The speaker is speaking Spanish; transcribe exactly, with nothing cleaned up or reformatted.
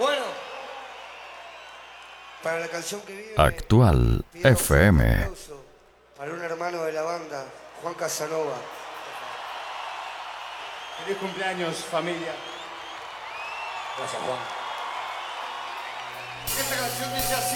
Bueno, para la canción que viene, Actual pidamos F un M. aplauso para un hermano de la banda, Juan Casanova. Feliz cumpleaños, familia. Gracias, Juan. Esta canción dice así.